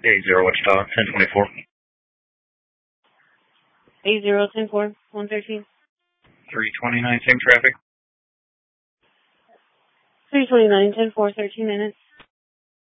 A0 Wichita, 1024. A0, 10-4, 113. 329, same traffic. 329, 10-4, 13 minutes.